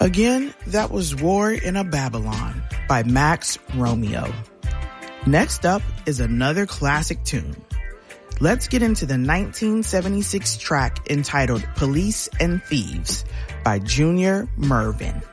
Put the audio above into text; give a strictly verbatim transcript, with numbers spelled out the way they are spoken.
Again, that was War in a Babylon by Max Romeo. Next up is another classic tune. Let's get into the nineteen seventy-six track entitled Police and Thieves by Junior Murvin.